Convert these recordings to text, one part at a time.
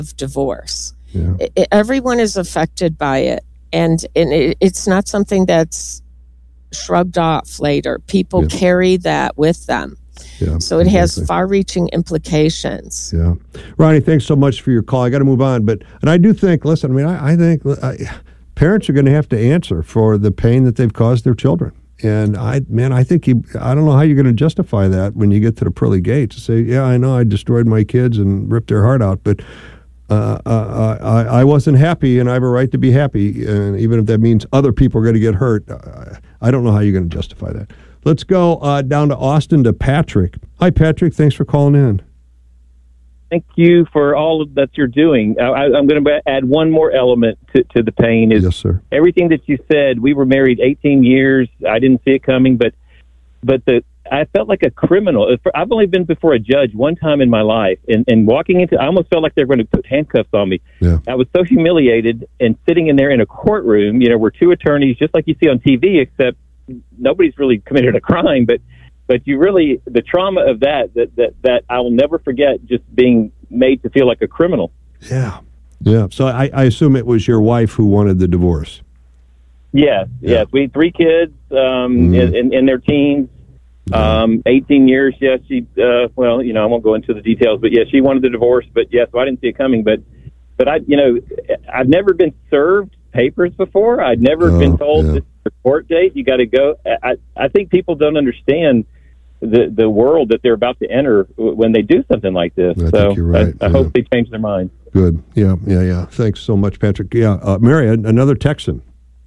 divorce. Yeah. Everyone is affected by it, and it's not something that's shrugged off later. People carry that with them. Yeah, so it has far-reaching implications. Yeah. Ronnie, thanks so much for your call. I got to move on. And I do think, listen, I think parents are going to have to answer for the pain that they've caused their children. And I think I don't know how you're going to justify that when you get to the pearly gates to say, yeah, I know I destroyed my kids and ripped their heart out, but I wasn't happy, and I have a right to be happy. And even if that means other people are going to get hurt, I don't know how you're going to justify that. Let's go down to Austin to Patrick. Hi, Patrick. Thanks for calling in. Thank you for all that you're doing. I'm going to add one more element to the pain. Yes, sir. Everything that you said. We were married 18 years. I didn't see it coming, but I felt like a criminal. I've only been before a judge one time in my life, and walking into, I almost felt like they were going to put handcuffs on me. Yeah. I was so humiliated, and sitting in there in a courtroom, we're two attorneys, just like you see on TV, except nobody's really committed a crime, but you really, the trauma of that I will never forget, just being made to feel like a criminal. Yeah. So I assume it was your wife who wanted the divorce. Yes. We had 3 kids in their teens. 18 years. Yes, she. I won't go into the details, but yeah, she wanted the divorce. But yeah, so I didn't see it coming. But I've never been served papers before. I'd never been told this is the court date. You got to go. I think people don't understand the world that they're about to enter when they do something like this. I think you're right. I hope they change their mind. Good. Yeah. Thanks so much, Patrick. Yeah, Mary, another Texan.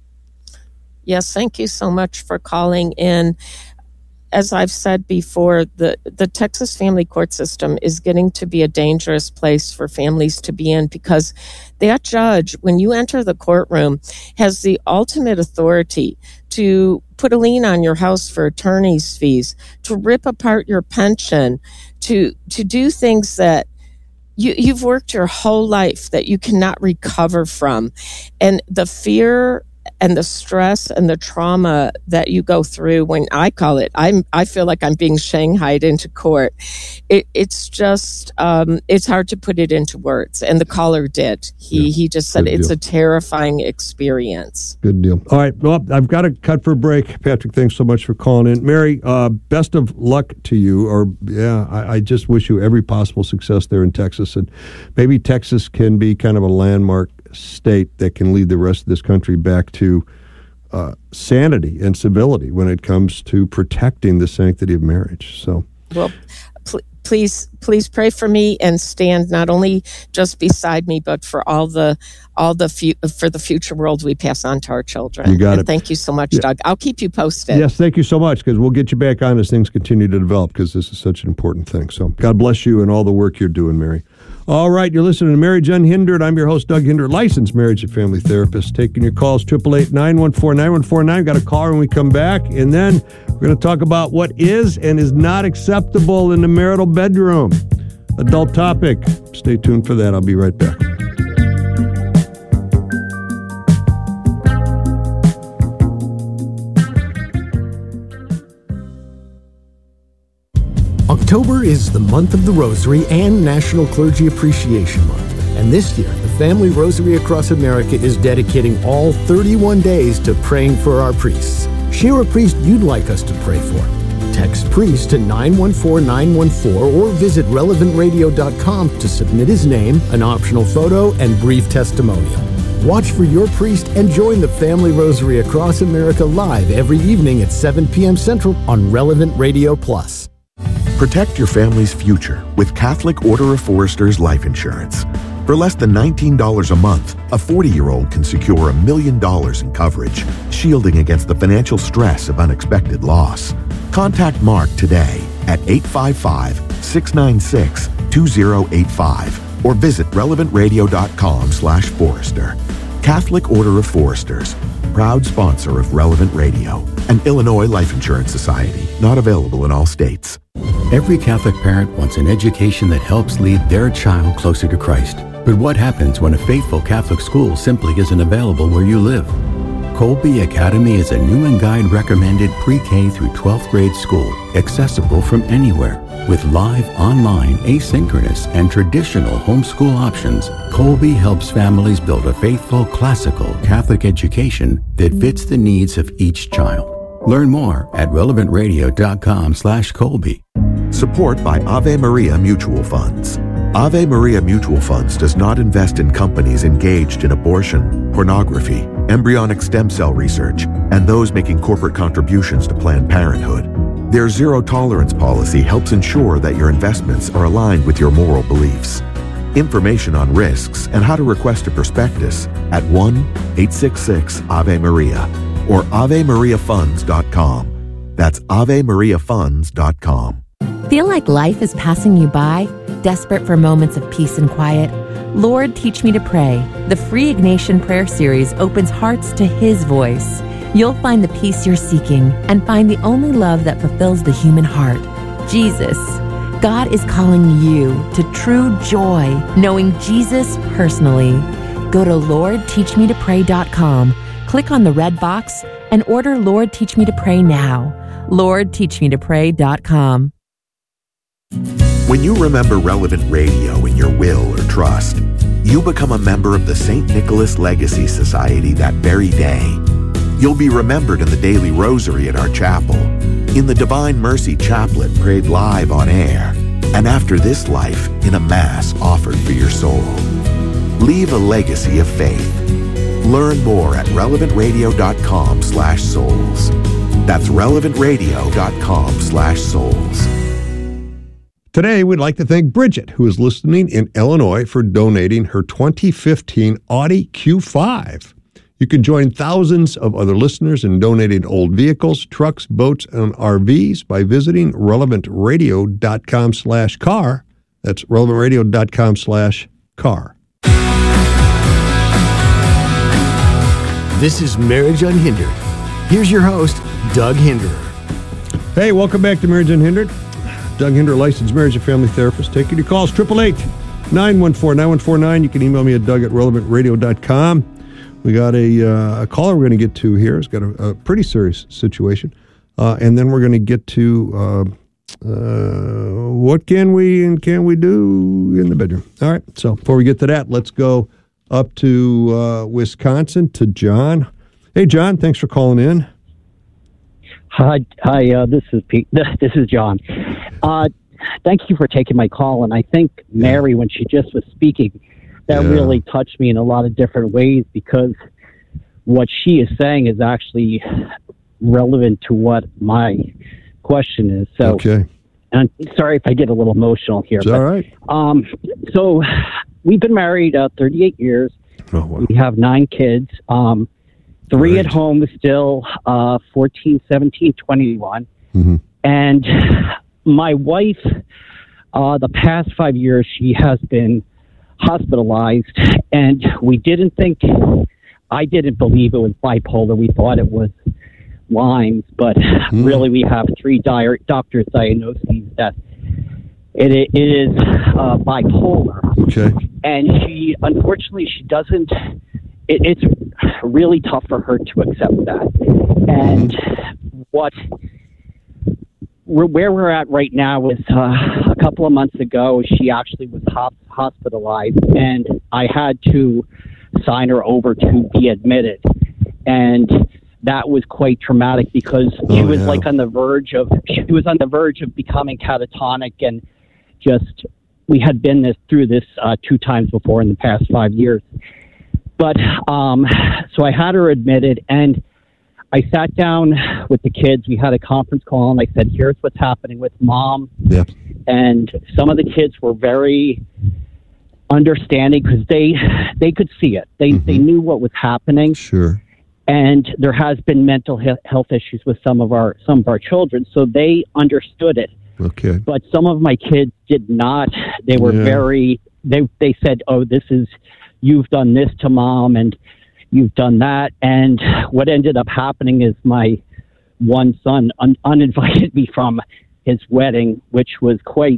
Yes, thank you so much for calling in. As I've said before, the Texas family court system is getting to be a dangerous place for families to be in, because that judge, when you enter the courtroom, has the ultimate authority to put a lien on your house for attorney's fees, to rip apart your pension, to do things that you've worked your whole life that you cannot recover from. And the fear and the stress and the trauma that you go through, when I call it, I feel like I'm being shanghaied into court. It's just, it's hard to put it into words. And the caller did. He just said it's a terrifying experience. Good deal. All right. Well, I've got to cut for a break. Patrick, thanks so much for calling in. Mary, best of luck to you. I just wish you every possible success there in Texas. And maybe Texas can be kind of a landmark state that can lead the rest of this country back to sanity and civility when it comes to protecting the sanctity of marriage. So, well, please pray for me and stand not only just beside me, but for for the future world we pass on to our children. You got it. Thank you so much, Doug. I'll keep you posted. Yes, thank you so much, because we'll get you back on as things continue to develop, because this is such an important thing. So God bless you and all the work you're doing, Mary. All right, you're listening to Marriage Unhindered. I'm your host, Doug Hindert, licensed marriage and family therapist. Taking your calls, 888-914-9149. Got a caller when we come back. And then we're going to talk about what is and is not acceptable in the marital bedroom. Adult topic. Stay tuned for that. I'll be right back. October is the month of the Rosary and National Clergy Appreciation Month. And this year, the Family Rosary across America is dedicating all 31 days to praying for our priests. Share a priest you'd like us to pray for. Text priest to 914-914 or visit relevantradio.com to submit his name, an optional photo, and brief testimonial. Watch for your priest and join the Family Rosary across America live every evening at 7 p.m. Central on Relevant Radio Plus. Protect your family's future with Catholic Order of Foresters Life Insurance. For less than $19 a month, a 40-year-old can secure $1 million in coverage, shielding against the financial stress of unexpected loss. Contact Mark today at 855-696-2085 or visit relevantradio.com/Forester. Catholic Order of Foresters, proud sponsor of Relevant Radio, an Illinois Life Insurance Society, not available in all states. Every Catholic parent wants an education that helps lead their child closer to Christ. But what happens when a faithful Catholic school simply isn't available where you live? Colby Academy is a new and guide recommended pre-K through 12th grade school, accessible from anywhere. With live, online, asynchronous, and traditional homeschool options, Colby helps families build a faithful, classical Catholic education that fits the needs of each child. Learn more at relevantradio.com/Colby. Support by Ave Maria Mutual Funds. Ave Maria Mutual Funds does not invest in companies engaged in abortion, pornography, embryonic stem cell research, and those making corporate contributions to Planned Parenthood. Their zero-tolerance policy helps ensure that your investments are aligned with your moral beliefs. Information on risks and how to request a prospectus at 1-866-AVE-MARIA or AveMariaFunds.com. That's AveMariaFunds.com. Feel like life is passing you by? Desperate for moments of peace and quiet? Lord, Teach Me to Pray. The free Ignatian Prayer Series opens hearts to His voice. You'll find the peace you're seeking and find the only love that fulfills the human heart, Jesus. God is calling you to true joy, knowing Jesus personally. Go to LordTeachMeToPray.com, click on the red box, and order Lord Teach Me to Pray now. LordTeachMeToPray.com. When you remember Relevant Radio in your will or trust, you become a member of the St. Nicholas Legacy Society that very day. You'll be remembered in the daily rosary at our chapel, in the Divine Mercy Chaplet prayed live on air, and after this life in a Mass offered for your soul. Leave a legacy of faith. Learn more at relevantradio.com/souls. That's relevantradio.com/souls. Today, we'd like to thank Bridget, who is listening in Illinois, for donating her 2015 Audi Q5. You can join thousands of other listeners in donating old vehicles, trucks, boats, and RVs by visiting relevantradio.com/car. That's relevantradio.com/car. This is Marriage Unhindered. Here's your host, Doug Hinderer. Hey, welcome back to Marriage Unhindered. Doug Hinderer, licensed marriage and family therapist. Taking your calls, 888-914-9149. You can email me at doug@relevantradio.com. We got a caller we're going to get to here. It's got a pretty serious situation. And then we're going to get to what can we do in the bedroom. All right, so before we get to that, let's go up to Wisconsin to John. Hey, John, thanks for calling in. Hi. This is Pete. This is John. Thank you for taking my call. And I think Mary, when she just was speaking, that really touched me in a lot of different ways, because what she is saying is actually relevant to what my question is. So, okay. And I'm sorry if I get a little emotional here. It's all right. So we've been married 38 years. Oh, wow. We have 9 kids. 3 at home still, 14, 17, 21. Mm-hmm. And my wife, the past 5 years, she has been hospitalized, and I didn't believe it was bipolar. We thought it was Lyme's, but really we have 3 doctors' diagnoses that it is bipolar. Okay. And unfortunately, she doesn't. It's really tough for her to accept that. And where we're at right now is a couple of months ago, she actually was hospitalized, and I had to sign her over to be admitted. And that was quite traumatic, because she was on the verge of becoming catatonic, and we had been through this 2 times before in the past 5 years. But so I had her admitted, and I sat down with the kids. We had a conference call, and I said, here's what's happening with Mom. Yep. And some of the kids were very understanding, because they could see it. They knew what was happening. Sure. And there has been mental health issues with some of our children, so they understood it. Okay. But some of my kids did not. They were they said, oh, you've done this to Mom, and you've done that. And what ended up happening is my one son uninvited me from his wedding, which was quite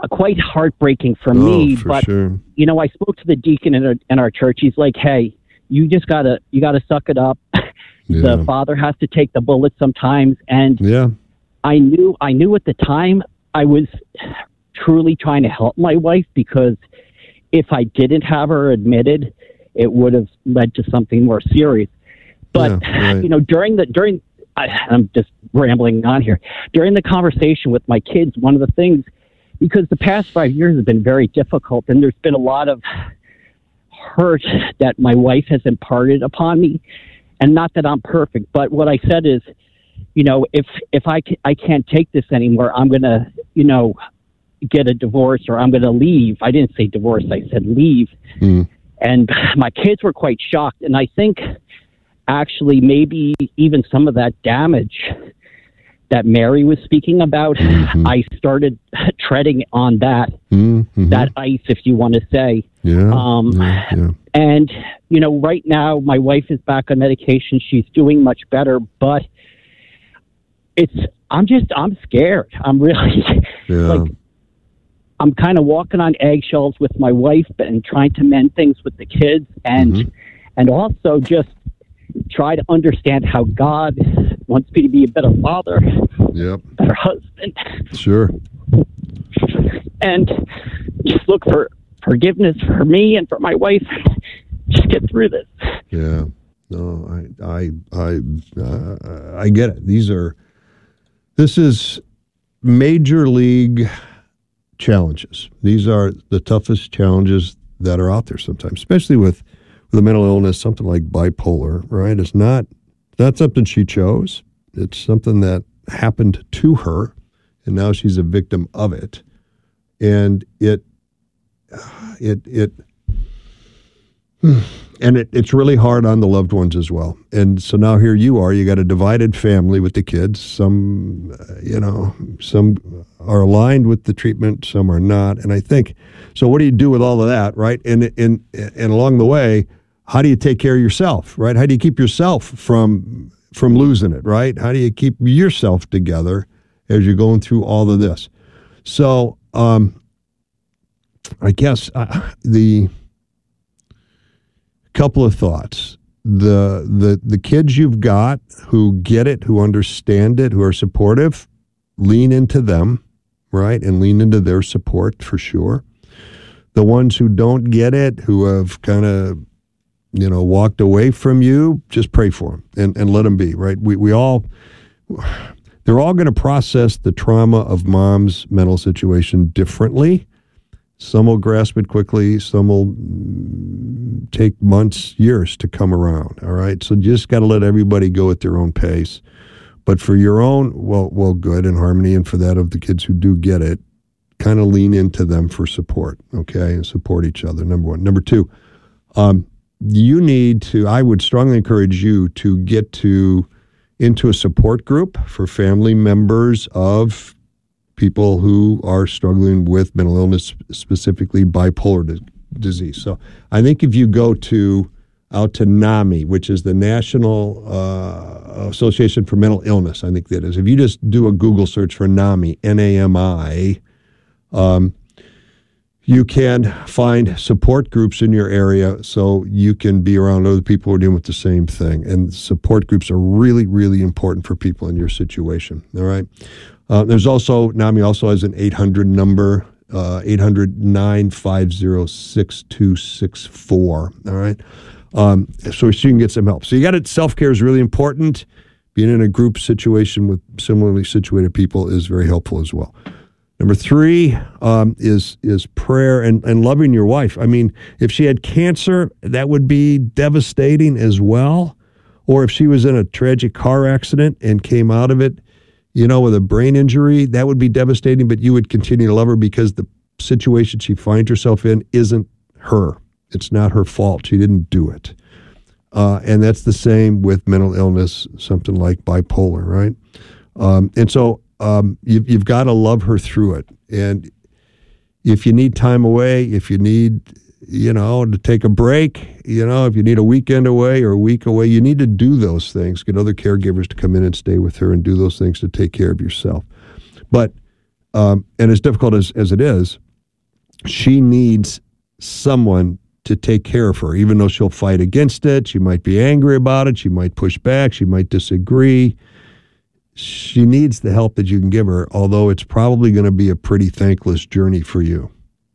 heartbreaking for me. But sure. I spoke to the deacon in our church. He's like, hey, you gotta suck it up. Yeah. The father has to take the bullet sometimes. And Yeah. I knew at the time I was truly trying to help my wife, because if I didn't have her admitted, it would have led to something more serious. But, Yeah, right. you know, I'm just rambling on here. During the conversation with my kids, one of the things, because the past 5 years have been very difficult, and there's been a lot of hurt that my wife has imparted upon me. And not that I'm perfect, but what I said is, you know, if I can't take this anymore, I'm going to, you know, get a divorce, or I'm going to leave. I didn't say divorce, I said leave. Mm. And my kids were quite shocked. And I think actually maybe even some of that damage that Mary was speaking about, I started treading on that, that ice, if you want to say. Yeah. And, you know, right now my wife is back on medication. She's doing much better, but I'm scared. I'm really like, I'm kind of walking on eggshells with my wife and trying to mend things with the kids, and also just try to understand how God wants me to be a better father, better husband. Sure. And just look for forgiveness for me and for my wife. Just get through this. Yeah. No, I get it. This is major league challenges. These are the toughest challenges that are out there sometimes, especially with a mental illness, something like bipolar, right? It's not something she chose. It's something that happened to her, and now she's a victim of it. And it's really hard on the loved ones as well. And so now here you are, you got a divided family with the kids. Some are aligned with the treatment, some are not. And I think, so what do you do with all of that, right? And along the way, how do you take care of yourself, right? How do you keep yourself from losing it, right? How do you keep yourself together as you're going through all of this? So, I guess the couple of thoughts. The kids you've got who get it, who understand it, who are supportive, lean into them, right? And lean into their support for sure. The ones who don't get it, who have kind of, you know, walked away from you, just pray for them and let them be, right? They're all going to process the trauma of mom's mental situation differently. Some will grasp it quickly. Some will take months, years to come around. All right. So just got to let everybody go at their own pace. But for your own, well, good and harmony, and for that of the kids who do get it, kind of lean into them for support. Okay. And support each other. Number one. Number two, you need to, I would strongly encourage you to get into a support group for family members of people who are struggling with mental illness, specifically bipolar disease. So I think if you go out to NAMI, which is the National Association for Mental Illness, I think that is. If you just do a Google search for NAMI, N-A-M-I, you can find support groups in your area so you can be around other people who are dealing with the same thing. And support groups are really, really important for people in your situation. All right. There's also, NAMI also has an 800 number, 800-950-6264. All right. So you can get some help. So you got it. Self-care is really important. Being in a group situation with similarly situated people is very helpful as well. Number three is prayer and loving your wife. I mean, if she had cancer, that would be devastating as well. Or if she was in a tragic car accident and came out of it, you know, with a brain injury, that would be devastating, but you would continue to love her because the situation she finds herself in isn't her. It's not her fault. She didn't do it. And that's the same with mental illness, something like bipolar, right? And so you've got to love her through it. And if you need time away, if you need, to take a break, if you need a weekend away or a week away, you need to do those things. Get other caregivers to come in and stay with her and do those things to take care of yourself. But, and as difficult as it is, she needs someone to take care of her, even though she'll fight against it. She might be angry about it. She might push back. She might disagree. She needs the help that you can give her, although it's probably going to be a pretty thankless journey for you.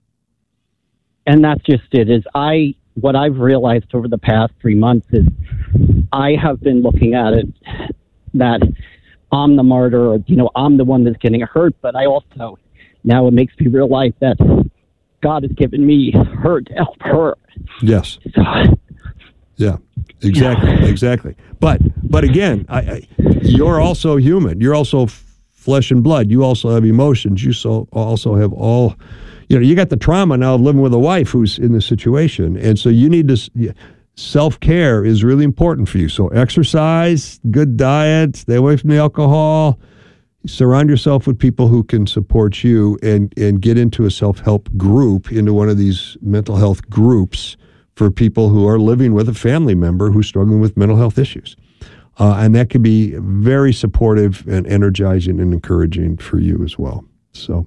And that's just it. What I've realized over the past 3 months is I have been looking at it that I'm the martyr, or, I'm the one that's getting hurt, but I also, now it makes me realize that God has given me her to help her. Yes. So, yeah, exactly. But again, you're also human. You're also flesh and blood. You also have emotions. You also have all, you got the trauma now of living with a wife who's in this situation. And so you need to, self-care is really important for you. So exercise, good diet, stay away from the alcohol, surround yourself with people who can support you, and get into a self-help group, into one of these mental health groups for people who are living with a family member who's struggling with mental health issues. And that can be very supportive and energizing and encouraging for you as well. So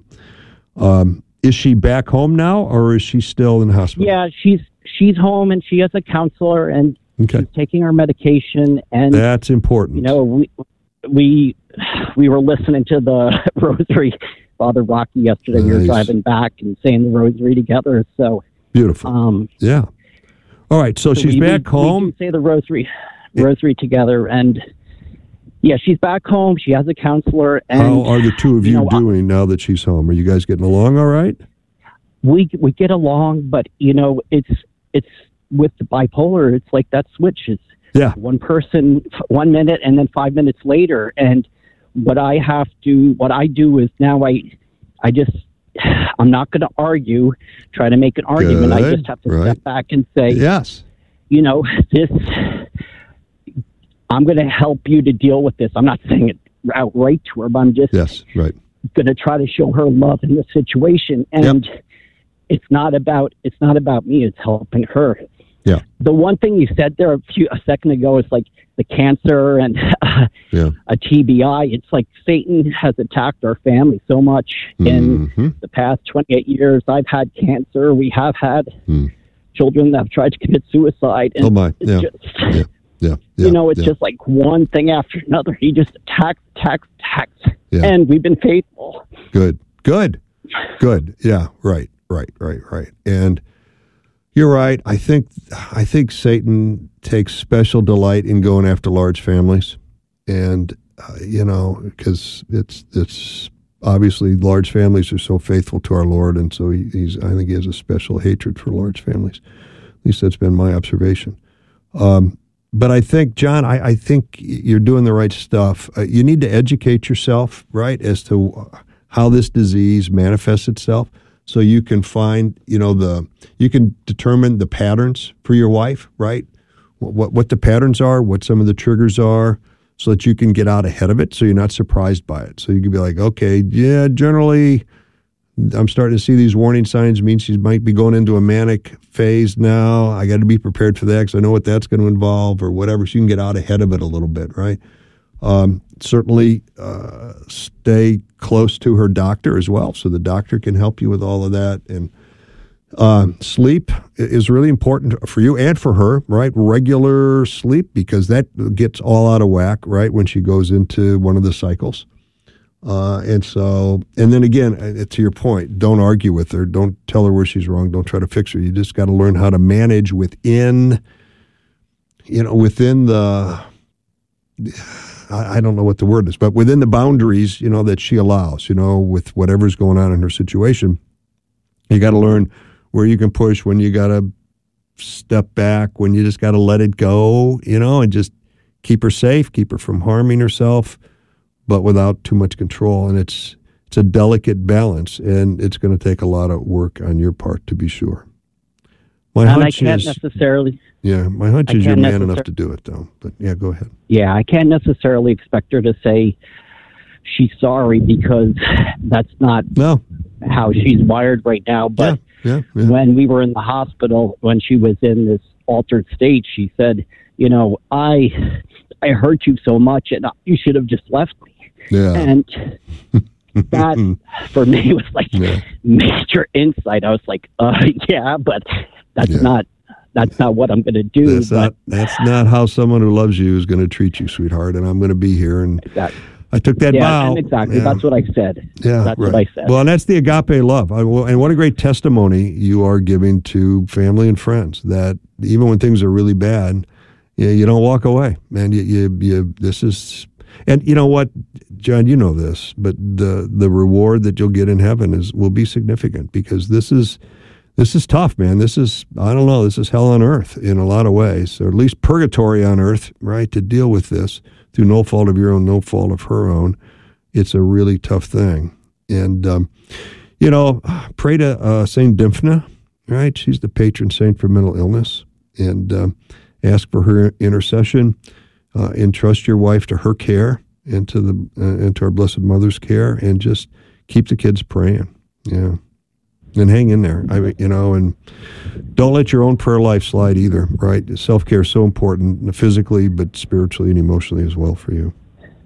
is she back home now, or is she still in the hospital? Yeah, she's home, and she has a counselor, and she's taking her medication. And that's important. We were listening to the Rosary, Father Rocky, yesterday. Nice. We were driving back and saying the Rosary together. So beautiful. Yeah. All right. So she's back home. We do say the Rosary together, and yeah, she's back home. She has a counselor. And how are the two of you doing now that she's home? Are you guys getting along all right? We get along, but it's with the bipolar. It's like that switch is one person 1 minute, and then 5 minutes later. And what I do is now I'm not going to argue, try to make an argument. Good. I just have to step back and say, yes, I'm going to help you to deal with this. I'm not saying it outright to her, but I'm just going to try to show her love in the situation. And it's not about me. It's helping her. Yeah. The one thing you said there a second ago is like the cancer and a TBI. It's like Satan has attacked our family so much in the past 28 years. I've had cancer. We have had children that have tried to commit suicide. And oh my! Yeah. It's just like one thing after another. He just attacks. Yeah. And we've been faithful. Good. Yeah. Right. And you're right. I think Satan takes special delight in going after large families, and because it's obviously large families are so faithful to our Lord, and so I think he has a special hatred for large families. At least that's been my observation. But I think, John, I think you're doing the right stuff. You need to educate yourself, right, as to how this disease manifests itself, so you can find, you can determine the patterns for your wife, right? What the patterns are, what some of the triggers are, so that you can get out ahead of it, so you're not surprised by it. So you can be like, okay, yeah, generally, I'm starting to see these warning signs, means she might be going into a manic phase now. I got to be prepared for that because I know what that's going to involve, or whatever. So you can get out ahead of it a little bit, right? Certainly stay close to her doctor as well, so the doctor can help you with all of that. And sleep is really important for you and for her, right? Regular sleep, because that gets all out of whack, right, when she goes into one of the cycles. And then again, to your point, don't argue with her. Don't tell her where she's wrong. Don't try to fix her. You just got to learn how to manage within the, I don't know what the word is, but within the boundaries, that she allows, with whatever's going on in her situation. You got to learn where you can push, when you got to step back, when you just got to let it go, and just keep her safe, keep her from harming herself, but without too much control. And it's a delicate balance, and it's going to take a lot of work on your part, to be sure. My hunch is you're man enough to do it, though. But yeah, go ahead. Yeah, I can't necessarily expect her to say she's sorry, because that's not how she's wired right now. But when we were in the hospital, when she was in this altered state, she said, I hurt you so much, and you should have just left me. Yeah. And that, for me, was like major insight. I was like, but that's not that's not what I'm going to do. That's not how someone who loves you is going to treat you, sweetheart. And I'm going to be here. And exactly. I took that vow. Exactly. Yeah. That's what I said. Yeah, that's right. what I said. Well, and that's the agape love. And what a great testimony you are giving to family and friends, that even when things are really bad, you don't walk away. Man, this is... And you know what, John, you know this, but the reward that you'll get in heaven will be significant, because this is tough, man. This is hell on earth in a lot of ways, or at least purgatory on earth, right? To deal with this through no fault of your own, no fault of her own. It's a really tough thing. And, pray to St. Dymphna, right? She's the patron saint for mental illness, and ask for her intercession. Entrust your wife to her care and to our Blessed Mother's care, and just keep the kids praying. Yeah. And hang in there. And don't let your own prayer life slide either, right? Self-care is so important, physically, but spiritually and emotionally as well for you.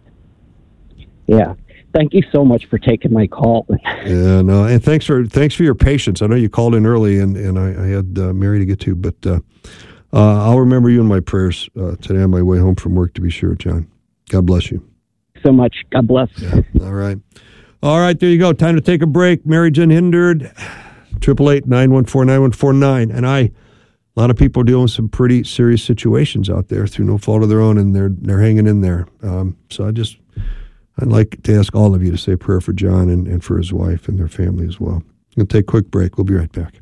Yeah. Thank you so much for taking my call. Yeah, no, and thanks for your patience. I know you called in early, and I had Mary to get to, but I'll remember you in my prayers today on my way home from work, to be sure, John. God bless you. So much. God bless. Yeah. All right, there you go. Time to take a break. Marriage Unhindered, 888-914-9149. And a lot of people are dealing with some pretty serious situations out there through no fault of their own, and they're hanging in there. So I'd like to ask all of you to say a prayer for John and for his wife and their family as well. We'll take a quick break. We'll be right back.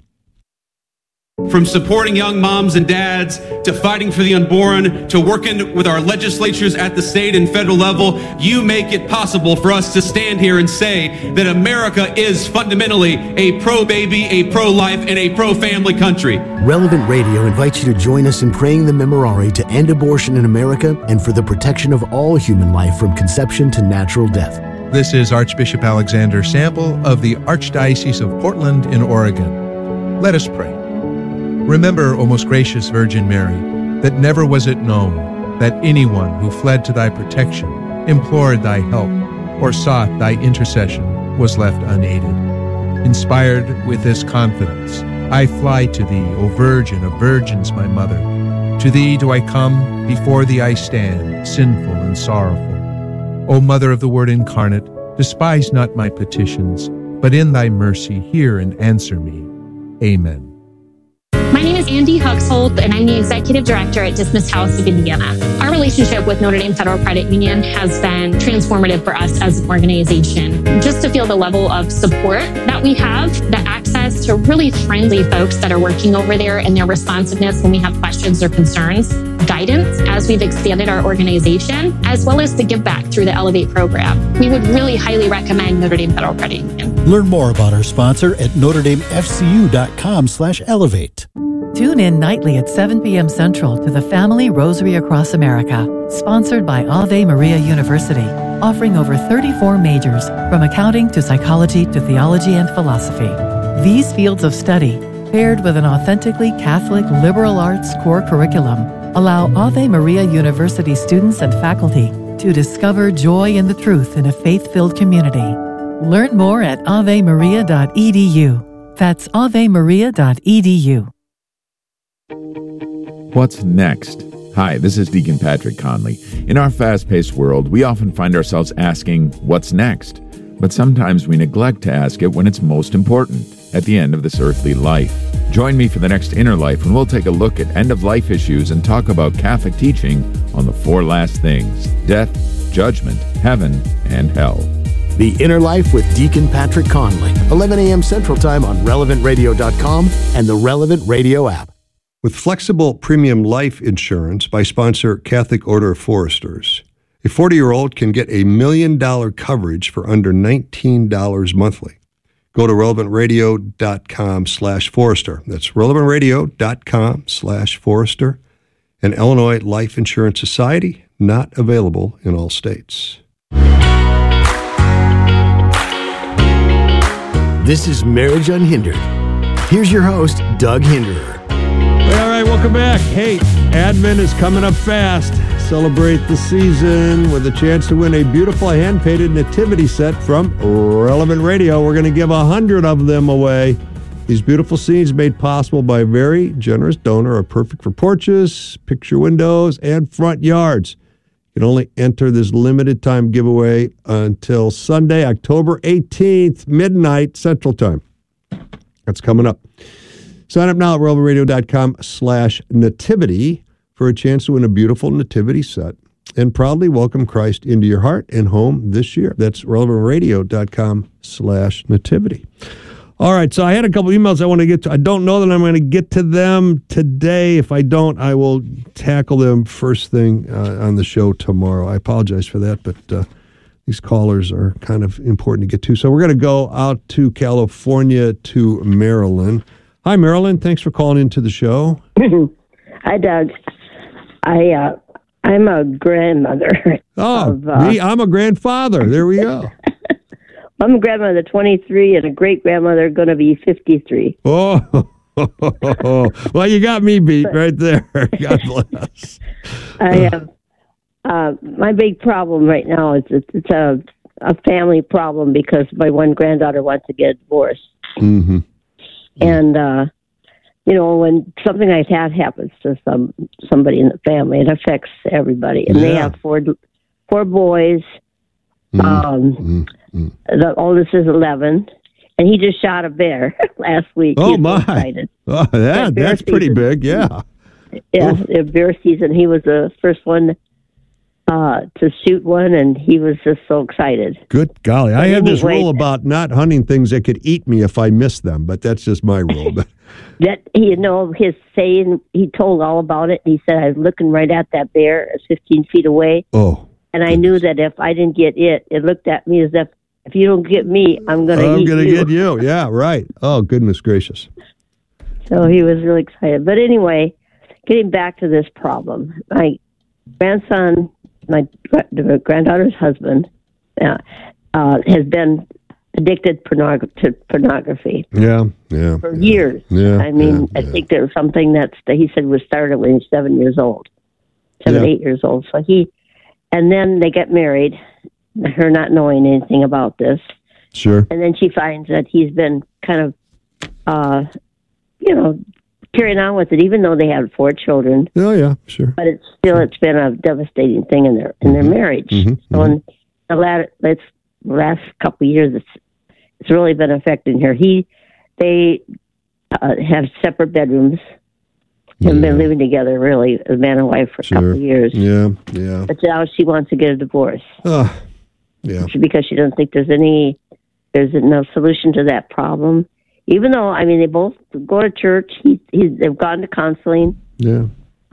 From supporting young moms and dads, to fighting for the unborn, to working with our legislatures at the state and federal level, you make it possible for us to stand here and say that America is fundamentally a pro-baby, a pro-life, and a pro-family country. Relevant Radio invites you to join us in praying the Memorare to end abortion in America and for the protection of all human life from conception to natural death. This is Archbishop Alexander Sample of the Archdiocese of Portland in Oregon. Let us pray. Remember, O most gracious Virgin Mary, that never was it known that anyone who fled to thy protection, implored thy help, or sought thy intercession was left unaided. Inspired with this confidence, I fly to thee, O Virgin of Virgins, my Mother. To thee do I come, before thee I stand, sinful and sorrowful. O Mother of the Word incarnate, despise not my petitions, but in thy mercy hear and answer me. Amen. My name is Andy Huxholt, and I'm the Executive Director at Dismiss House of Indiana. Our relationship with Notre Dame Federal Credit Union has been transformative for us as an organization. Just to feel the level of support that we have, the access to really friendly folks that are working over there, and their responsiveness when we have questions or concerns, guidance as we've expanded our organization, as well as the give back through the Elevate program. We would really highly recommend Notre Dame Federal Credit Union. Learn more about our sponsor at NotreDameFCU.com/elevate. Tune in nightly at 7 p.m. Central to the Family Rosary Across America, sponsored by Ave Maria University, offering over 34 majors, from accounting to psychology to theology and philosophy. These fields of study, paired with an authentically Catholic liberal arts core curriculum, allow Ave Maria University students and faculty to discover joy in the truth in a faith-filled community. Learn more at avemaria.edu. That's avemaria.edu. What's next? Hi, this is Deacon Patrick Conley. In our fast-paced world, we often find ourselves asking, what's next? But sometimes we neglect to ask it when it's most important, at the end of this earthly life. Join me for the next Inner Life when we'll take a look at end-of-life issues and talk about Catholic teaching on the four last things: death, judgment, heaven, and hell. The Inner Life with Deacon Patrick Conley, 11 a.m. Central Time on RelevantRadio.com and the Relevant Radio app. With flexible premium life insurance by sponsor Catholic Order of Foresters, a 40-year-old can get $1 million coverage for under $19 monthly. Go to relevantradio.com/Forester. That's relevantradio.com/Forester. An Illinois Life Insurance Society, not available in all states. This is Marriage Unhindered. Here's your host, Doug Hinderer. All right, welcome back. Hey, Advent is coming up fast. Celebrate the season with a chance to win a beautiful hand-painted nativity set from Relevant Radio. We're going to give 100 of them away These beautiful scenes made possible by a very generous donor are perfect for porches, picture windows, and front yards. You can only enter this limited time giveaway until Sunday, October 18th, midnight Central Time. That's coming up. Sign up now at relevantradio.com/nativity for a chance to win a beautiful nativity set and proudly welcome Christ into your heart and home this year. That's relevantradio.com/nativity. All right, so I had a couple emails I want to get to. I don't know that I'm going to get to them today. If I don't, I will tackle them first thing on the show tomorrow. I apologize for that, but these callers are kind of important to get to. So we're going to go out to California to Marilyn. Hi, Marilyn. Thanks for calling into the show. Hi, Doug. I'm a grandmother. Oh, I'm a grandfather. There we go. I'm a grandmother, 23, and a great-grandmother going to be 53. Oh, well, you got me beat right there. God bless. I have my big problem right now is it's a family problem because my one granddaughter wants to get a divorce. Mm-hmm. And, when something like that happens to somebody in the family, it affects everybody. And they have four boys. The oldest is 11, and he just shot a bear last week. Oh, He's my. So excited. Oh, that's pretty big, yeah. Yeah, bear season. He was the first one to shoot one, and he was just so excited. Good golly. I have this rule about not hunting things that could eat me if I miss them, but that's just my rule. That, his saying, he told all about it. He said, I was looking right at that bear 15 feet away. Oh. And I knew that if I didn't get it looked at me as if you don't get me, I'm going to get you. Yeah, right. Oh, goodness gracious. So he was really excited. But anyway, getting back to this problem, my grandson, my granddaughter's husband, has been addicted to pornography. Yeah. For years. Yeah. I mean, I think there was something that he said was started when he was 7 years old, 8 years old. So and then they get married, her not knowing anything about this. Sure. And then she finds that he's been kind of, carrying on with it, even though they had 4 children. Oh, yeah, sure. But it's been a devastating thing in their marriage. Mm-hmm. So in the last couple of years, it's really been affecting her. They have separate bedrooms. They've been living together, really, as man and wife for a couple of years. Yeah. But now she wants to get a divorce. Yeah. Because she doesn't think there's no solution to that problem. Even though, they both go to church. They've gone to counseling. Yeah.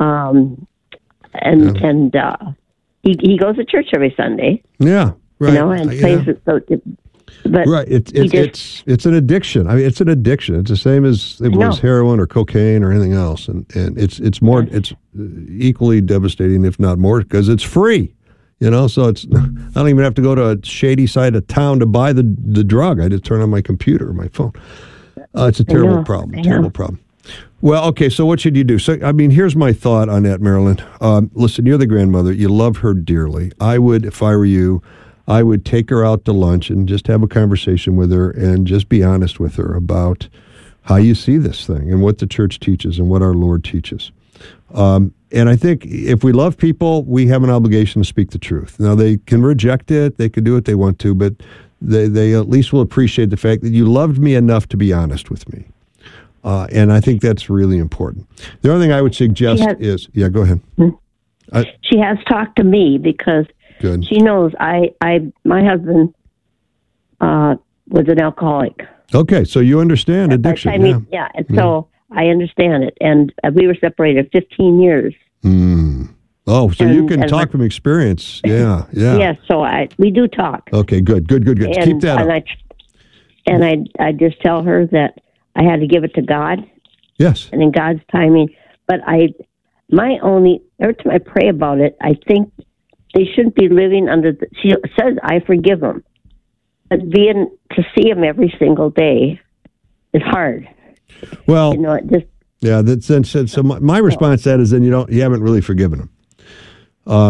He goes to church every Sunday. Yeah. Right. And plays it. So, but right. It's an addiction. It's an addiction. It's the same as it was heroin or cocaine or anything else, and it's equally devastating, if not more, because it's free. So it's I don't even have to go to a shady side of town to buy the drug. I just turn on my computer or my phone. It's a terrible problem. Terrible problem. Well, okay, so what should you do? So, here's my thought on that, Marilyn. Listen, you're the grandmother. You love her dearly. I would, if I were you, I would take her out to lunch and just have a conversation with her and just be honest with her about how you see this thing and what the church teaches and what our Lord teaches. And I think if we love people, we have an obligation to speak the truth. Now, they can reject it. They can do what they want to, but they at least will appreciate the fact that you loved me enough to be honest with me. And I think that's really important. The other thing I would suggest is, go ahead. She has talked to me because she knows my husband was an alcoholic. Okay, so you understand addiction. So I understand it. And we were separated 15 years. Oh, so you can talk from experience. Yeah. Yeah, so we do talk. Okay, good. Keep that up. I just tell her that I had to give it to God. Yes. And in God's timing. But every time I pray about it, I think they shouldn't be living she says, I forgive them. But to see them every single day is hard. Well, so my response to that is then you haven't really forgiven them.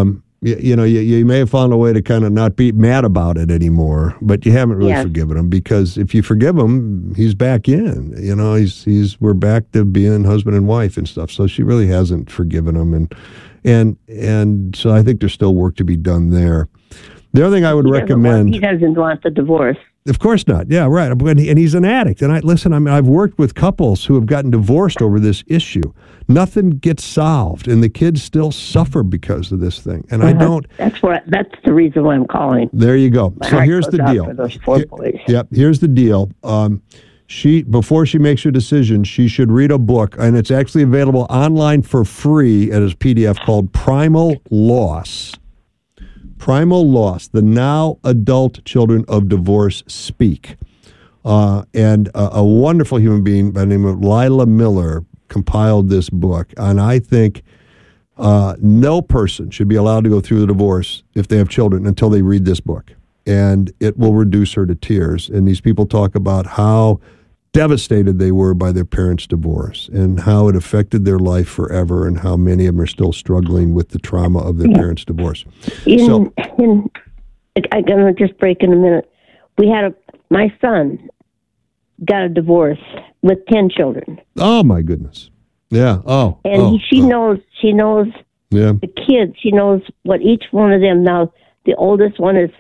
you may have found a way to kind of not be mad about it anymore, but you haven't really forgiven him, because if you forgive him, he's back in. We're back to being husband and wife and stuff. So she really hasn't forgiven him, and so I think there's still work to be done there. The other thing I would recommend. He doesn't want the divorce. Of course not. Yeah, right. And he's an addict. And I've worked with couples who have gotten divorced over this issue. Nothing gets solved, and the kids still suffer because of this thing. And I don't. That's the reason why I'm calling. There you go. So here's the deal. For those 4 boys. Yep. Here's the deal. Before she makes her decision, she should read a book, and it's actually available online for free as a PDF called Primal Loss. Primal Loss, the Now Adult Children of Divorce Speak. And a wonderful human being by the name of Lila Miller compiled this book. And I think no person should be allowed to go through the divorce if they have children until they read this book. And it will reduce her to tears. And these people talk about how devastated they were by their parents' divorce and how it affected their life forever, and how many of them are still struggling with the trauma of their parents' divorce. I'm going to just break in a minute. My son got a divorce with 10 children. Oh, my goodness. Yeah. She knows the kids. She knows what each one of them, now the oldest one is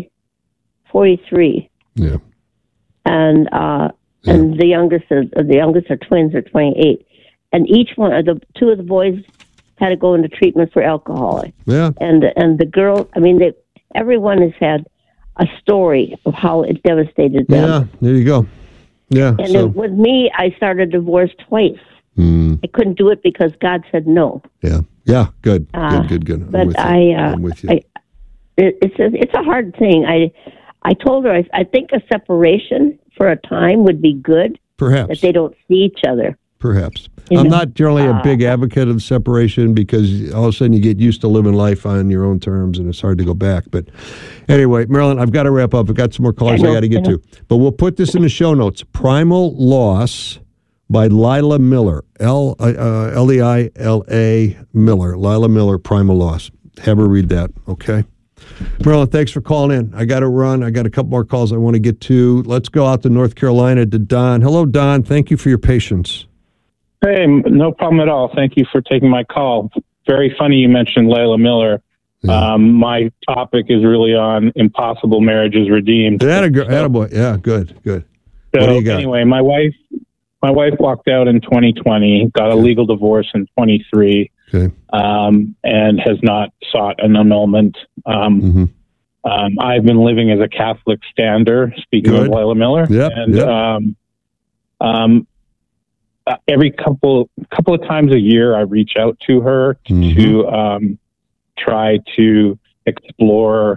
43. Yeah. And the youngest are twins, are 28, and each one of two of the boys had to go into treatment for alcohol. Yeah, and the girl, everyone has had a story of how it devastated them. Yeah, there you go. Yeah, and with me, I started divorce twice. I couldn't do it because God said no. Yeah, good. But I'm with you. It's a hard thing. I told her I think a separation for a time would be good. Perhaps. That they don't see each other. Perhaps. I'm not generally a big advocate of separation, because all of a sudden you get used to living life on your own terms and it's hard to go back. But anyway, Marilyn, I've got to wrap up. I've got some more callers I got to get to. But we'll put this in the show notes. Primal Loss by Lila Miller. Leila Miller. Lila Miller, Primal Loss. Have her read that, okay? Marilyn, thanks for calling in. I got to run. I got a couple more calls I want to get to. Let's go out to North Carolina to Don. Hello, Don. Thank you for your patience. Hey, no problem at all. Thank you for taking my call. Very funny you mentioned Lila Miller. Yeah. My topic is really on Impossible Marriages Redeemed. Attaboy. Yeah, good. So what do you got? Anyway, my wife walked out in 2020, got a legal divorce in 23. Okay. And has not sought an annulment. I've been living as a Catholic stander, speaking of Lila Miller. Every couple of times a year, I reach out to her to try to explore,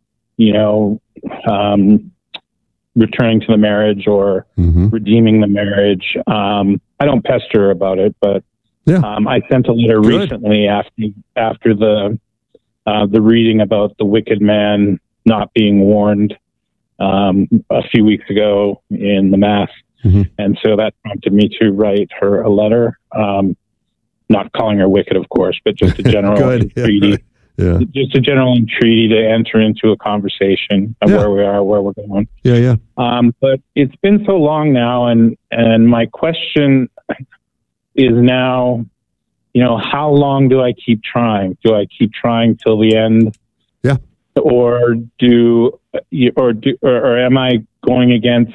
returning to the marriage or redeeming the marriage. I don't pester her about it, but I sent a letter recently after the reading about the wicked man not being warned a few weeks ago in the Mass. And so that prompted me to write her a letter, not calling her wicked, of course, but just a general entreaty. Just a general entreaty to enter into a conversation of where we are, where we're going. But it's been so long now, and my question is now, how long do I keep trying? Do I keep trying till the end? Yeah. Or am I going against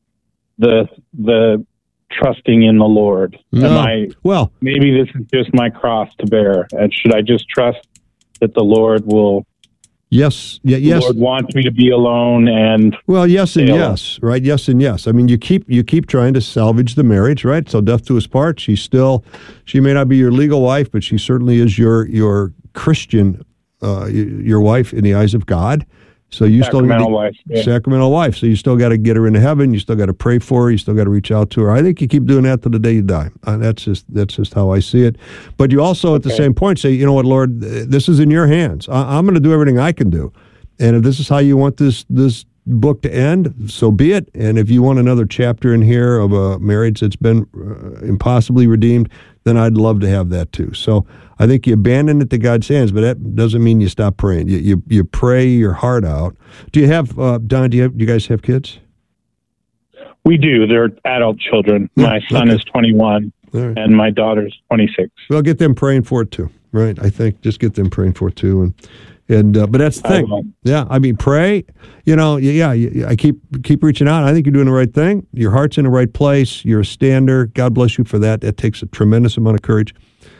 the trusting in the Lord? No. Maybe this is just my cross to bear. And should I just trust that the Lord will? Yes. The Lord wants me to be alone, and yes and yes, right? Yes and yes. I mean, you keep trying to salvage the marriage, right? So death to us part. She may not be your legal wife, but she certainly is your Christian, your wife in the eyes of God. So you sacramental wife. Sacramental wife. So you still got to get her into heaven. You still got to pray for her. You still got to reach out to her. I think you keep doing that till the day you die. That's just how I see it. But you also, at the same point, say, you know what, Lord, this is in your hands. I'm going to do everything I can do. And if this is how you want this book to end, so be it. And if you want another chapter in here of a marriage that's been impossibly redeemed, then I'd love to have that too. So I think you abandon it to God's hands, but that doesn't mean you stop praying. You pray your heart out. Do you have, Don, do you guys have kids? We do. They're adult children. My son is 21, and my daughter's 26. Well, get them praying for it too, right? I think just get them praying for it too. But that's the thing. Yeah, I mean, pray. I keep reaching out. I think you're doing the right thing. Your heart's in the right place. You're a stander. God bless you for that. That takes a tremendous amount of courage.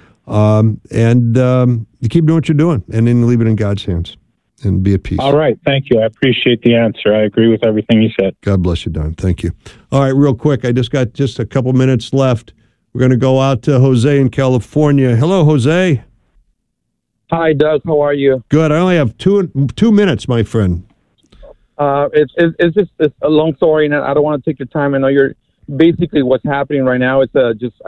You keep doing what you're doing, and then leave it in God's hands and be at peace. All right. Thank you. I appreciate the answer. I agree with everything you said. God bless you, Don. Thank you. All right, real quick. I just got a couple minutes left. We're going to go out to Jose in California. Hello, Jose. Hi, Doug. How are you? Good. I only have two minutes, my friend. It's just a long story, and I don't want to take your time. I know you're basically what's happening right now. It's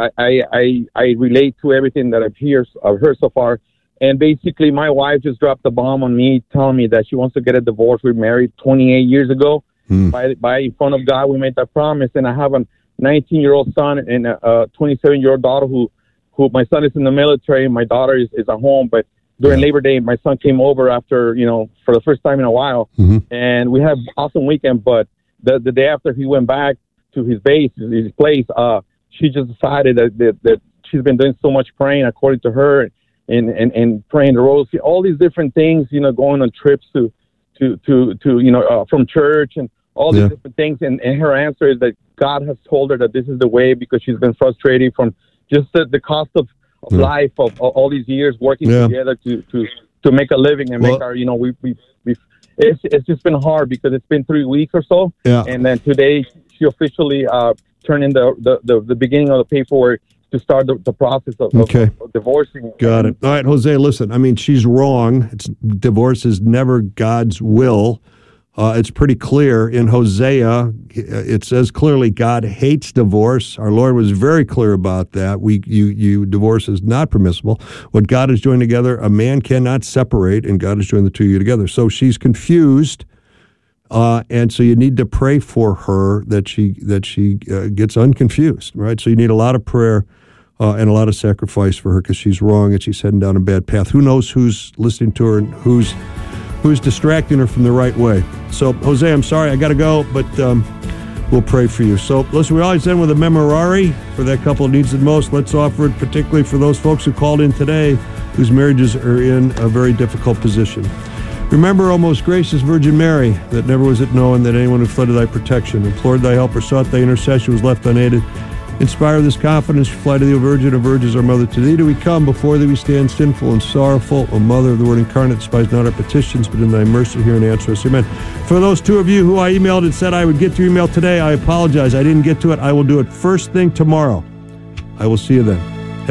I relate to everything that I've heard so far. And basically, my wife just dropped the bomb on me, telling me that she wants to get a divorce. We married 28 years ago. By in front of God, we made that promise. And I have a 19-year-old son and a 27-year-old daughter who my son is in the military. My daughter is at home. But during Labor Day, my son came over after, for the first time in a while. And we had an awesome weekend. But the day after he went back to his base, his place, she just decided that she's been doing so much praying, according to her, and praying the rosary, all these different things, going on trips to from church and all these different things. And her answer is that God has told her that this is the way, because she's been frustrated from just the cost of life of all these years working together to make a living and make our, it's just been hard because it's been 3 weeks or so. Yeah. And then today she officially turned in the beginning of the paperwork to start the process of divorcing. Got it. All right, Jose, listen, I mean, she's wrong. Divorce is never God's will. It's pretty clear in Hosea. It says clearly God hates divorce. Our Lord was very clear about that. Divorce is not permissible. What God has joined together, a man cannot separate, and God has joined the two of you together. So she's confused, and so you need to pray for her that she gets unconfused, right? So you need a lot of prayer and a lot of sacrifice for her, because she's wrong and she's heading down a bad path. Who knows who's listening to her and who's distracting her from the right way. So, Jose, I'm sorry, I got to go, but we'll pray for you. So, listen, we always end with a memorare for that couple who needs it most. Let's offer it particularly for those folks who called in today whose marriages are in a very difficult position. Remember, O most gracious Virgin Mary, that never was it known that anyone who fled to thy protection, implored thy help, or sought thy intercession, was left unaided. Inspire this confidence, fly to thee, O Virgin of Virgins, our Mother. To thee do we come, before thee we stand sinful and sorrowful. O Mother of the Word incarnate, despise not our petitions, but in thy mercy hear and answer us. Amen. For those two of you who I emailed and said I would get to your email today, I apologize. I didn't get to it. I will do it first thing tomorrow. I will see you then.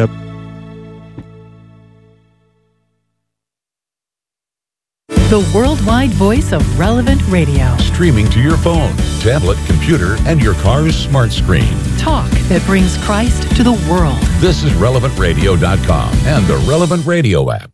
The worldwide voice of Relevant Radio. Streaming to your phone, tablet, computer, and your car's smart screen. Talk that brings Christ to the world. This is RelevantRadio.com and the Relevant Radio app.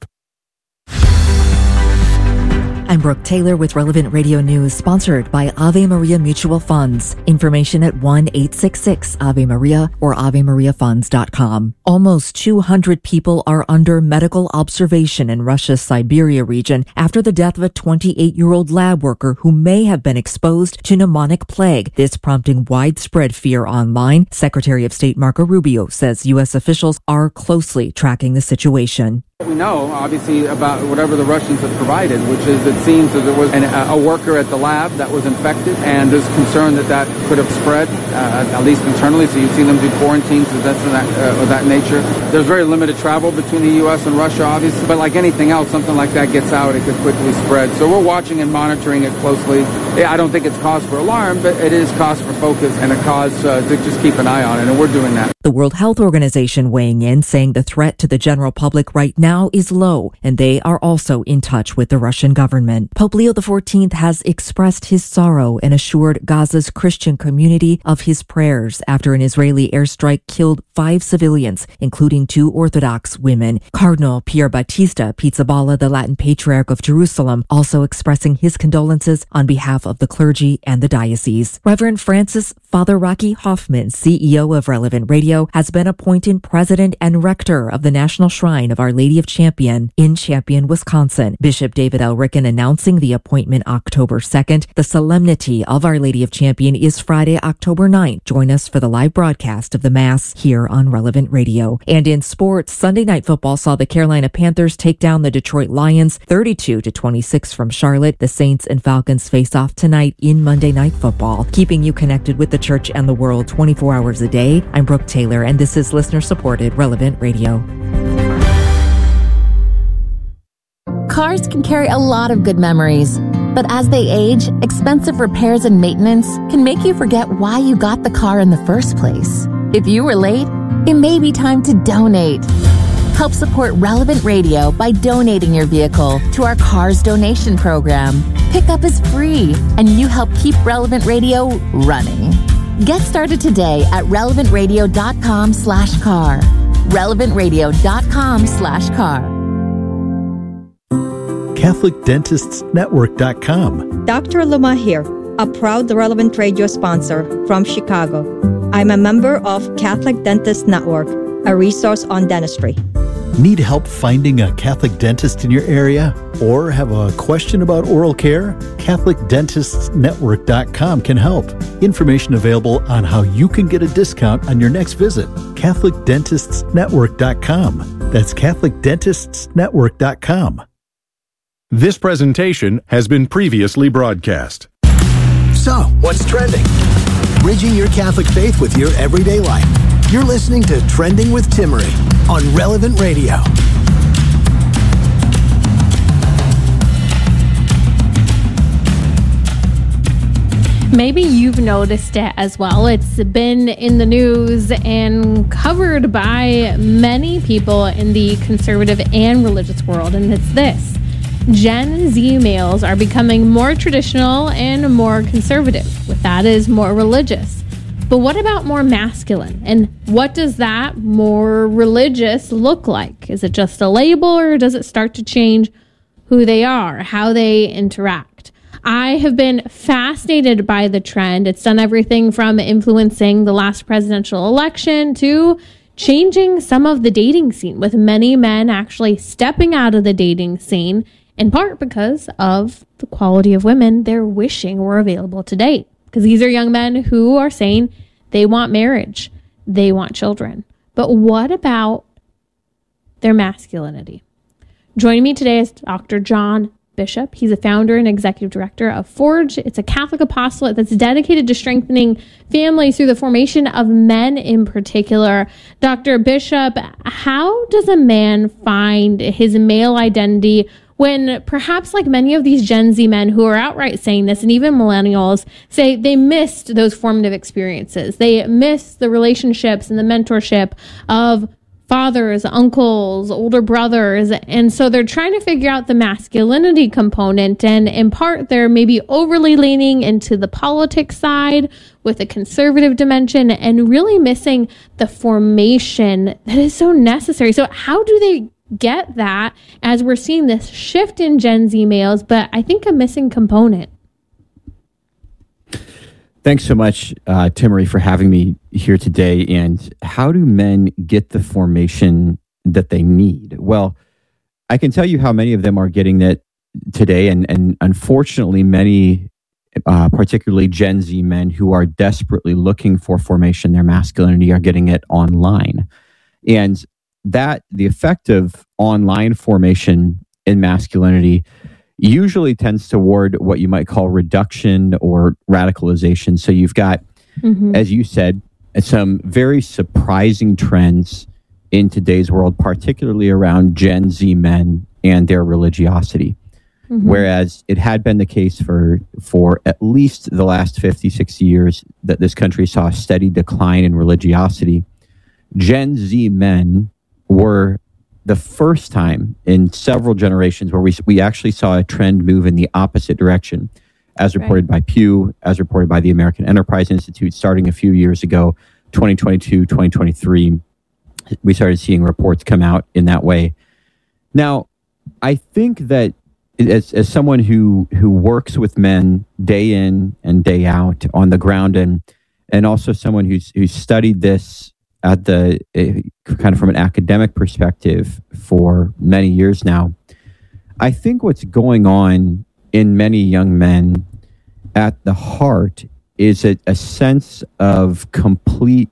I'm Brooke Taylor with Relevant Radio News, sponsored by Ave Maria Mutual Funds. Information at 1-866-AVE-MARIA or AveMariaFunds.com. Almost 200 people are under medical observation in Russia's Siberia region after the death of a 28-year-old lab worker who may have been exposed to pneumonic plague. This prompting widespread fear online. Secretary of State Marco Rubio says U.S. officials are closely tracking the situation. We know, obviously, about whatever the Russians have provided, which is it seems that there was a worker at the lab that was infected, and there's concern that could have spread, at least internally. So you've seen them do quarantines of that nature. There's very limited travel between the U.S. and Russia, obviously, but like anything else, something like that gets out, it could quickly spread. So we're watching and monitoring it closely. I don't think it's cause for alarm, but it is cause for focus and a cause to just keep an eye on it, and we're doing that. The World Health Organization weighing in, saying the threat to the general public right now now is low, and they are also in touch with the Russian government. Pope Leo XIV has expressed his sorrow and assured Gaza's Christian community of his prayers after an Israeli airstrike killed 5 civilians, including 2 Orthodox women. Cardinal Pier Battista Pizzaballa, the Latin Patriarch of Jerusalem, also expressing his condolences on behalf of the clergy and the diocese. Reverend Francis Father Rocky Hoffman, CEO of Relevant Radio, has been appointed president and rector of the National Shrine of Our Lady of Champion in Champion, Wisconsin. Bishop David L. Ricken announcing the appointment October 2nd. The solemnity of Our Lady of Champion is Friday, October 9th. Join us for the live broadcast of the Mass here on Relevant Radio. And in sports, Sunday Night Football saw the Carolina Panthers take down the Detroit Lions 32-26 from Charlotte. The Saints and Falcons face off tonight in Monday Night Football. Keeping you connected with the church and the world 24 hours a day, I'm Brooke Taylor, and this is listener-supported Relevant Radio. Cars can carry a lot of good memories, but as they age, expensive repairs and maintenance can make you forget why you got the car in the first place. If you were late, it may be time to donate. Help support Relevant Radio by donating your vehicle to our Cars Donation Program. Pickup is free, and you help keep Relevant Radio running. Get started today at relevantradio.com/car. relevantradio.com/car. CatholicDentistsNetwork.com. Dr. Luma here, a proud Relevant Radio sponsor from Chicago. I'm a member of Catholic Dentists Network, a resource on dentistry. Need help finding a Catholic dentist in your area? Or have a question about oral care? CatholicDentistsNetwork.com can help. Information available on how you can get a discount on your next visit. CatholicDentistsNetwork.com. That's CatholicDentistsNetwork.com. This presentation has been previously broadcast. So, what's trending? Bridging your Catholic faith with your everyday life. You're listening to Trending with Timmerie on Relevant Radio. Maybe you've noticed it as well. It's been in the news and covered by many people in the conservative and religious world, and it's this. Gen Z males are becoming more traditional and more conservative. With that is more religious. But what about more masculine? And what does that more religious look like? Is it just a label, or does it start to change who they are, how they interact? I have been fascinated by the trend. It's done everything from influencing the last presidential election to changing some of the dating scene, with many men actually stepping out of the dating scene, in part because of the quality of women they're wishing were available to date. Because these are young men who are saying they want marriage, they want children. But what about their masculinity? Joining me today is Dr. John Bishop. He's a founder and executive director of Forge. It's a Catholic apostolate that's dedicated to strengthening families through the formation of men in particular. Dr. Bishop, how does a man find his male identity when perhaps, like many of these Gen Z men who are outright saying this, and even millennials, say they missed those formative experiences? They missed the relationships and the mentorship of fathers, uncles, older brothers. And so they're trying to figure out the masculinity component. And in part, they're maybe overly leaning into the politics side with a conservative dimension and really missing the formation that is so necessary. So how do they get that as we're seeing this shift in Gen Z males, but I think a missing component? Thanks so much, Timmerie, for having me here today. And how do men get the formation that they need? Well, I can tell you how many of them are getting it today. And unfortunately, many, particularly Gen Z men who are desperately looking for formation, their masculinity, are getting it online. And that the effect of online formation in masculinity usually tends toward what you might call reduction or radicalization. So you've got, as you said, some very surprising trends in today's world, particularly around Gen Z men and their religiosity. Whereas it had been the case for at least the last 50, 60 years that this country saw a steady decline in religiosity, Gen Z men were the first time in several generations where we actually saw a trend move in the opposite direction, as reported by Pew, as reported by the American Enterprise Institute, starting a few years ago, 2022, 2023. We started seeing reports come out in that way. Now, I think that as someone who works with men day in and day out on the ground, and also someone who's studied this at the kind of from an academic perspective for many years now, I think what's going on in many young men at the heart is a sense of complete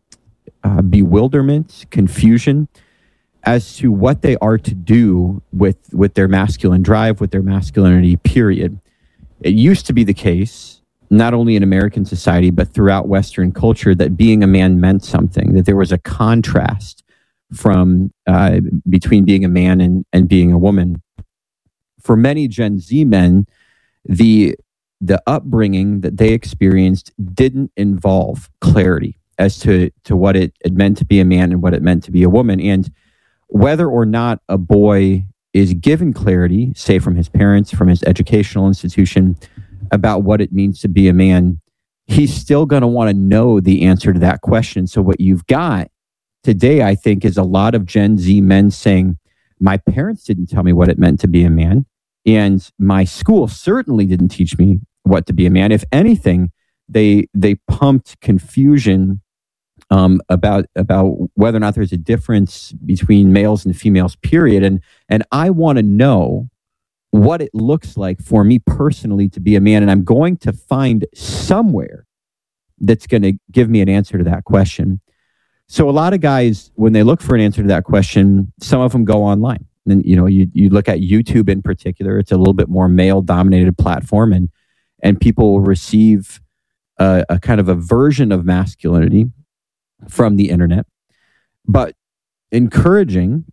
bewilderment, confusion as to what they are to do with their masculine drive, with their masculinity, period. It used to be the case, not only in American society, but throughout Western culture, that being a man meant something, that there was a contrast from between being a man and being a woman. For many Gen Z men, the upbringing that they experienced didn't involve clarity as to what it meant to be a man and what it meant to be a woman. And whether or not a boy is given clarity, say from his parents, from his educational institution, about what it means to be a man, he's still going to want to know the answer to that question. So what you've got today, I think, is a lot of Gen Z men saying, my parents didn't tell me what it meant to be a man, and my school certainly didn't teach me what to be a man. If anything, they pumped confusion about whether or not there's a difference between males and females, period. And I want to know what it looks like for me personally to be a man. And I'm going to find somewhere that's going to give me an answer to that question. So a lot of guys, when they look for an answer to that question, some of them go online. And, you look at YouTube in particular, it's a little bit more male-dominated platform, and people will receive a kind of a version of masculinity from the internet. But encouraging,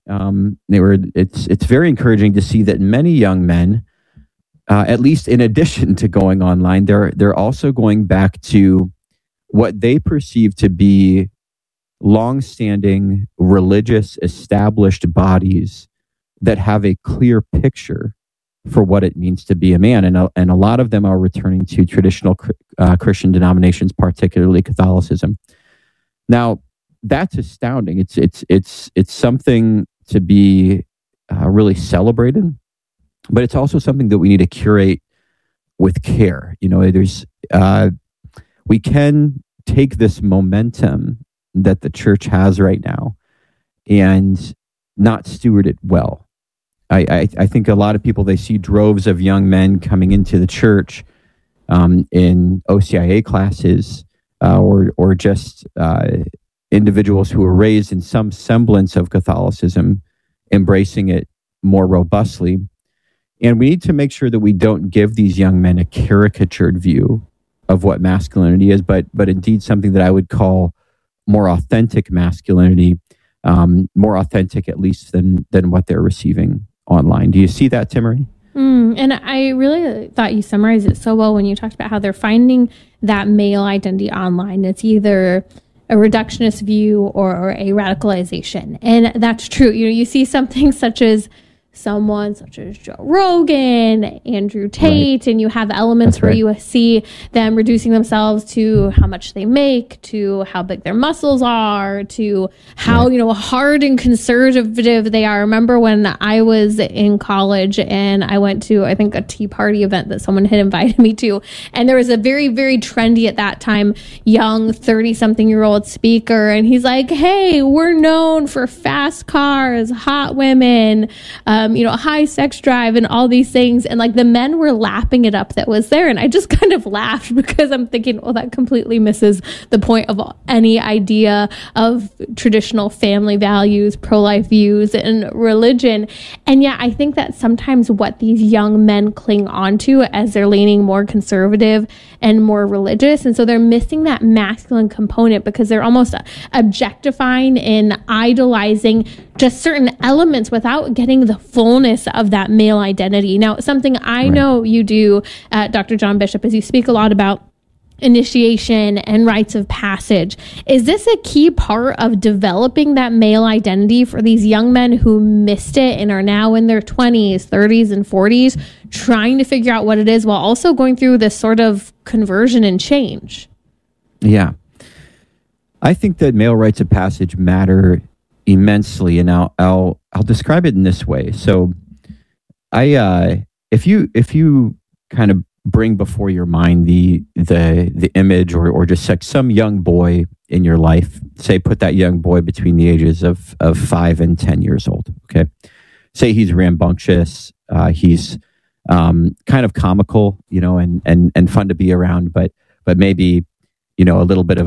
it's very encouraging to see that many young men, at least in addition to going online, they're also going back to what they perceive to be long-standing religious established bodies that have a clear picture for what it means to be a man. And a lot of them are returning to traditional Christian denominations, particularly Catholicism. Now, that's astounding. It's something to be really celebrated, but it's also something that we need to curate with care. We can take this momentum that the church has right now and not steward it well. I think a lot of people, they see droves of young men coming into the church in OCIA classes or just individuals who were raised in some semblance of Catholicism, embracing it more robustly. And we need to make sure that we don't give these young men a caricatured view of what masculinity is, but indeed something that I would call more authentic masculinity, more authentic at least than what they're receiving online. Do you see that, Timmerie? And I really thought you summarized it so well when you talked about how they're finding that male identity online. It's either a reductionist view or a radicalization. And that's true. You see something such as someone such as Joe Rogan, Andrew Tate, and you have elements where you see them reducing themselves to how much they make, to how big their muscles are, to how, hard and conservative they are. I remember when I was in college and I went to, I think, a Tea Party event that someone had invited me to. And there was a very, very trendy at that time, young 30-something-year-old speaker. And he's like, hey, we're known for fast cars, hot women, high sex drive and all these things. And like the men were lapping it up that was there. And I just kind of laughed because I'm thinking, well, that completely misses the point of any idea of traditional family values, pro-life views, and religion. And yeah, I think that sometimes what these young men cling onto as they're leaning more conservative and more religious. And so they're missing that masculine component because they're almost objectifying and idolizing just certain elements without getting the fullness of that male identity. Now, something I know you do, Dr. John Bishop, is you speak a lot about initiation and rites of passage. Is this a key part of developing that male identity for these young men who missed it and are now in their 20s, 30s, and 40s, trying to figure out what it is while also going through this sort of conversion and change? Yeah. I think that male rites of passage matter immensely, and I'll describe it in this way. So if you kind of bring before your mind the image or just like some young boy in your life, say put that young boy between the ages of 5 and 10 years old. Okay. Say he's rambunctious. He's kind of comical, and fun to be around, but maybe, a little bit of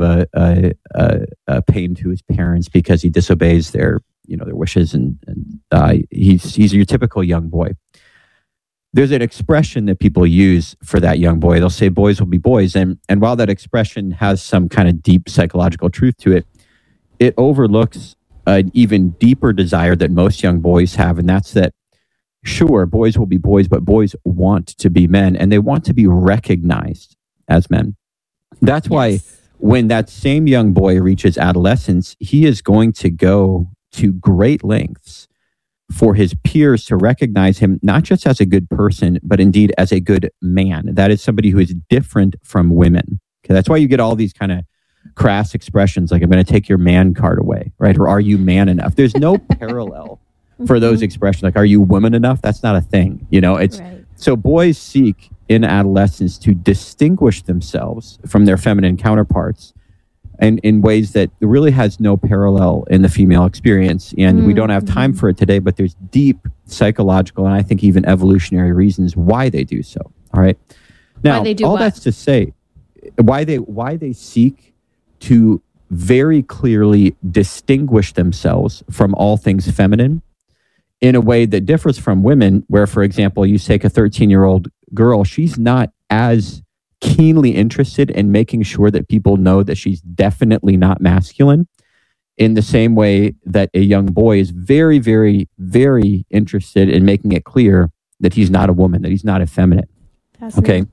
a pain to his parents because he disobeys their wishes. And he's your typical young boy. There's an expression that people use for that young boy. They'll say boys will be boys. And while that expression has some kind of deep psychological truth to it, it overlooks an even deeper desire that most young boys have. And that's that, sure, boys will be boys, but boys want to be men and they want to be recognized as men. That's why when that same young boy reaches adolescence, he is going to go to great lengths for his peers to recognize him, not just as a good person, but indeed as a good man. That is somebody who is different from women. Okay, that's why you get all these kind of crass expressions like, I'm going to take your man card away, right? Or are you man enough? There's no parallel for those expressions. Like, are you woman enough? That's not a thing. It's right. So boys seek in adolescence to distinguish themselves from their feminine counterparts and in ways that really has no parallel in the female experience. And we don't have time for it today, but there's deep psychological and I think even evolutionary reasons why they do so. All right. Now, that's to say why they seek to very clearly distinguish themselves from all things feminine in a way that differs from women, where, for example, you take a 13-year-old girl, she's not as keenly interested in making sure that people know that she's definitely not masculine in the same way that a young boy is very, very, very interested in making it clear that he's not a woman, that he's not effeminate. Okay.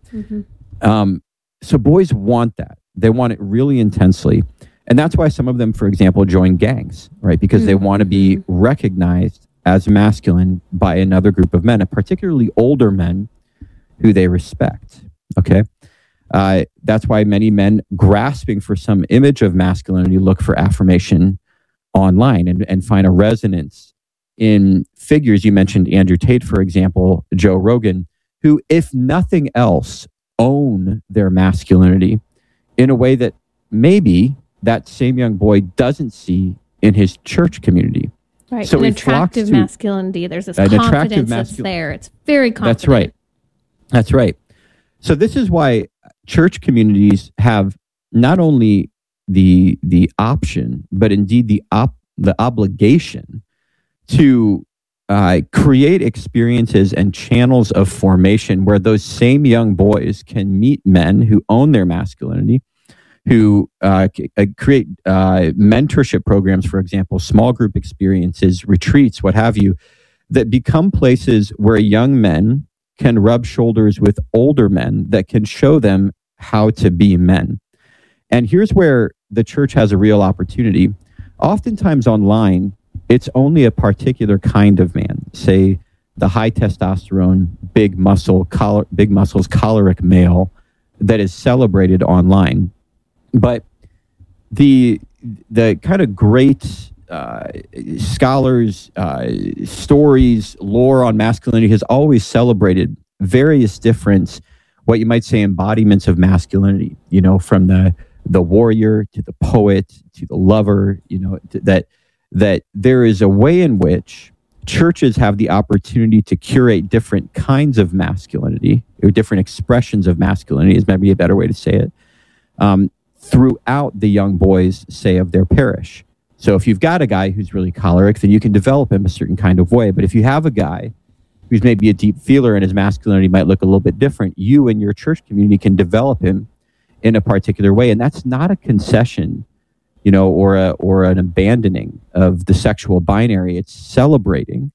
So boys want that. They want it really intensely. And that's why some of them, for example, join gangs, right? Because they want to be recognized as masculine by another group of men, and particularly older men who they respect. Okay. That's why many men grasping for some image of masculinity look for affirmation online and find a resonance in figures. You mentioned Andrew Tate, for example, Joe Rogan, who, if nothing else, own their masculinity in a way that maybe that same young boy doesn't see in his church community. Right. So an attractive masculinity. There's this confidence that's there. It's very confident. That's right. So this is why church communities have not only the option, but indeed the obligation to create experiences and channels of formation where those same young boys can meet men who own their masculinity, who create mentorship programs, for example, small group experiences, retreats, what have you, that become places where young men can rub shoulders with older men that can show them how to be men. And here's where the church has a real opportunity. Oftentimes online, it's only a particular kind of man, say the high testosterone, big muscles, choleric male that is celebrated online. But the kind of great scholars, stories, lore on masculinity has always celebrated various different, what you might say, embodiments of masculinity, from the warrior to the poet to the lover, that there is a way in which churches have the opportunity to curate different kinds of masculinity, or different expressions of masculinity is maybe a better way to say it, throughout the young boys, say, of their parish. So if you've got a guy who's really choleric, then you can develop him a certain kind of way. But if you have a guy who's maybe a deep feeler and his masculinity might look a little bit different, you and your church community can develop him in a particular way. And that's not a concession, or an abandoning of the sexual binary. It's celebrating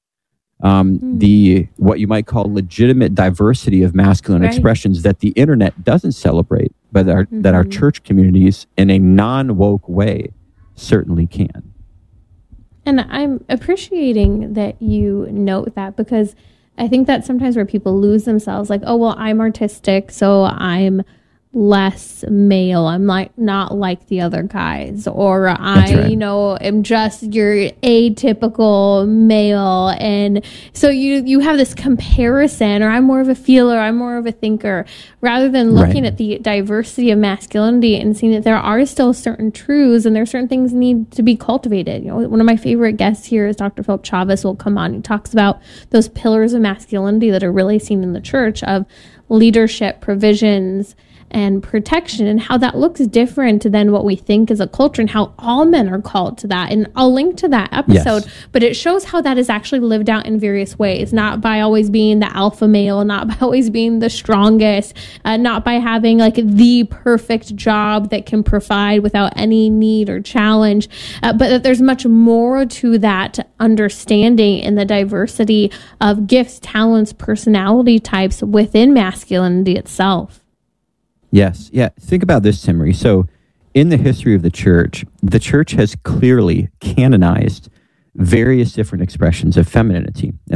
what you might call legitimate diversity of masculine expressions that the internet doesn't celebrate but that our church communities in a non-woke way certainly can. And I'm appreciating that you note that, because I think that's sometimes where people lose themselves. Like, oh, well, I'm artistic, so I'm less male. I'm not like the other guys, or I, am just your atypical male. And so you have this comparison, or I'm more of a feeler, I'm more of a thinker, rather than looking at the diversity of masculinity and seeing that there are still certain truths and there are certain things need to be cultivated. One of my favorite guests here is Dr. Philip Chavez will come on. He talks about those pillars of masculinity that are really seen in the church, of leadership, provisions, and protection, and how that looks different than what we think as a culture, and how all men are called to that. And I'll link to that episode, but it shows how that is actually lived out in various ways, not by always being the alpha male, not by always being the strongest, not by having like the perfect job that can provide without any need or challenge, but that there's much more to that understanding in the diversity of gifts, talents, personality types within masculinity itself. Yes. Yeah. Think about this, Timmerie. So in the history of the church has clearly canonized various different expressions of femininity.